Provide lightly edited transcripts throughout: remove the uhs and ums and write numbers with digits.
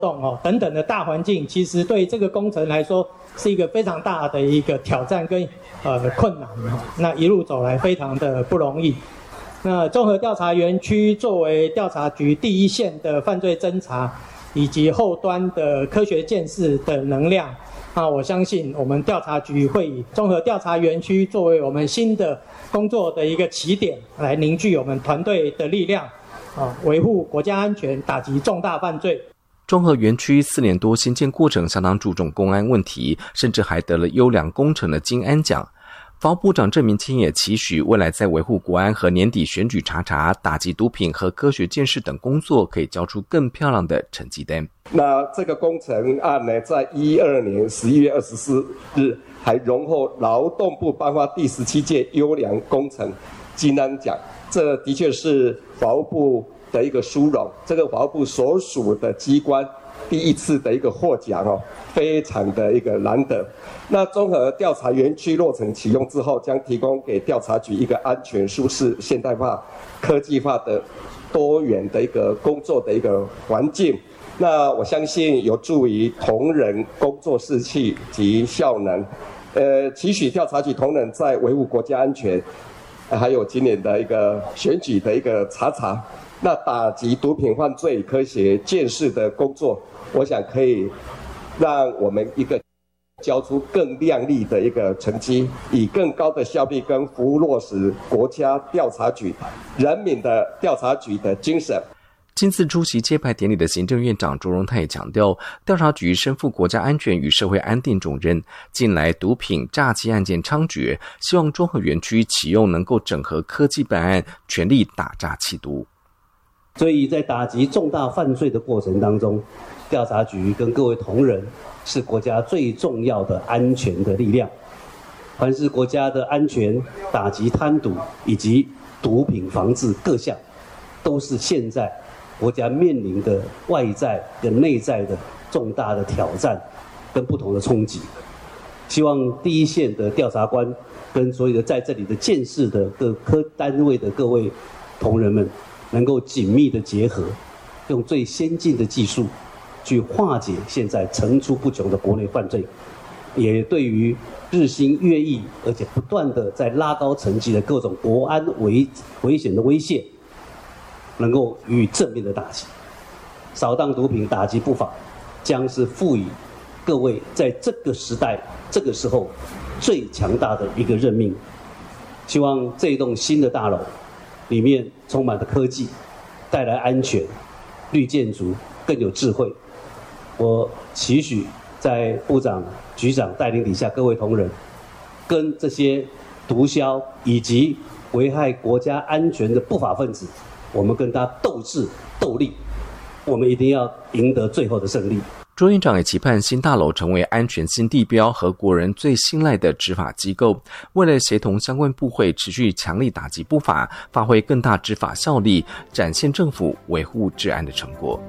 动等等的大环境，其实对这个工程来说是一个非常大的一个挑战跟困难。那一路走来非常的不容易。那综合调查园区作为调查局第一线的犯罪侦查以及后端的科学鉴识的能量，那我相信我们调查局会以综合调查园区作为我们新的工作的一个起点，来凝聚我们团队的力量，维护国家安全，打击重大犯罪。 中和园区4年多新建过程相当注重公安问题，甚至还得了优良工程的金安奖。防务部长郑明清也期许未来在维护国安和年底选举查、打击毒品和科学鉴识等工作可以交出更漂亮的成绩单。 那这个工程案呢，在2012年11月24日还荣获劳动部颁发第17届优良工程金安奖，这的确是法务部的一个殊荣，这个法务部所属的机关第一次的一个获奖非常的一个难得。那综合调查园区落成启用之后，将提供给调查局一个安全、舒适、现代化、科技化的多元的一个工作的一个环境。那我相信有助于同仁工作士气及效能。期许调查局同仁在维护国家安全，还有今年的一个选举的一个查，那打击毒品犯罪、科学鉴识的工作，我想可以让我们一个交出更亮丽的一个成绩，以更高的效率跟服务落实国家调查局、人民的调查局的精神。 亲自出席揭牌典礼的行政院长卓荣泰也强调，调查局身负国家安全与社会安定重任，近来毒品诈欺案件猖獗，希望中和园区启用能够整合科技办案，全力打诈缉毒。 所以在打击重大犯罪的过程当中，调查局跟各位同仁是国家最重要的安全的力量。凡是国家的安全、打击贪渎以及毒品防治各项，都是现在国家面临的外在跟内在的重大的挑战跟不同的冲击。希望第一线的调查官跟所有的在这里的建识的各科单位的各位同仁们，能够紧密的结合，用最先进的技术去化解现在层出不穷的国内犯罪，也对于日新月异而且不断的在拉高层级的各种国安危险的威胁，能够予以正面的打击。扫荡毒品、打击不法，将是赋予各位在这个时代、这个时候最强大的一个任命。希望这栋新的大楼里面充满了科技，带来安全，绿建筑更有智慧。我期许在部长、局长带领底下，各位同仁跟这些毒枭以及危害国家安全的不法分子，我们跟他斗智斗力，我们一定要赢得最后的胜利。 卓院长也期盼新大楼成为安全新地标和国人最信赖的执法机构，为了协同相关部会持续强力打击不法，发挥更大执法效力，展现政府维护治安的成果。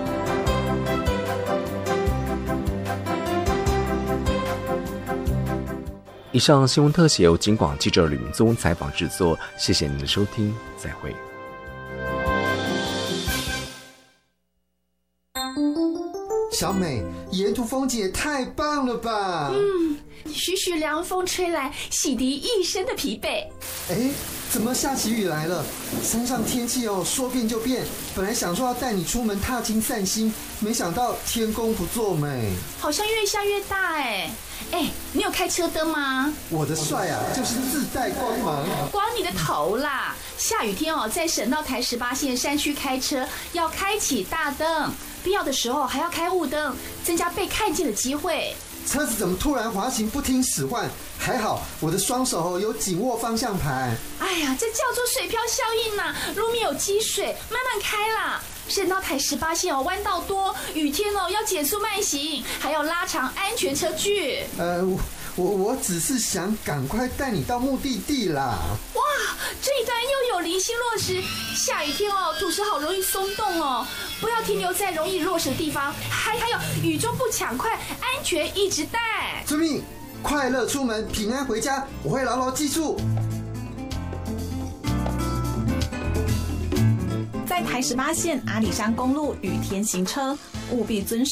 以上新闻特写由警广记者吕明宗采访制作，谢谢您的收听，再会。 小美，沿途风景也太棒了吧！ 徐徐凉风吹来，洗涤一身的疲惫。 哎，怎么下起雨来了？山上天气说变就变。本来想说要带你出门踏青散心，没想到天公不作美， 好像越下越大哎。哎，你有开车灯吗？ 我的帅啊，就是自带光芒。 光你的头啦！下雨天在省道台18线山区开车要开启大灯，必要的时候还要开雾灯，增加被看见的机会。 车子怎么突然滑行不听使唤？还好我的双手有紧握方向盘。 哎呀，这叫做水漂效应啦！路面有积水，慢慢开啦。省道台18线弯道多，雨天要减速慢行，还要拉长安全车距。 我只是想赶快带你到目的地啦。 哇，这一段又有零星落石，下雨天土石好容易松动不要停留在容易落石的地方。还有雨中不抢快，安全一直带。 遵命，快乐出门，平安回家，我会牢牢记住。 在台18线阿里山公路雨天行车，务必遵守